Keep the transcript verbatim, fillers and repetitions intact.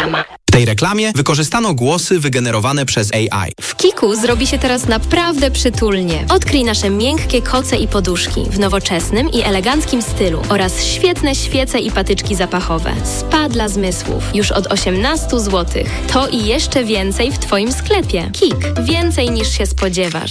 reklama. W tej reklamie wykorzystano głosy wygenerowane przez A I. W Kiku zrobi się teraz naprawdę przytulnie. Odkryj nasze miękkie koce i poduszki w nowoczesnym i eleganckim stylu oraz świetne świece i patyczki zapachowe. Spa dla zmysłów. Już od osiemnaście złotych. To i jeszcze więcej w Twoim sklepie. Kik. Więcej niż się spodziewasz.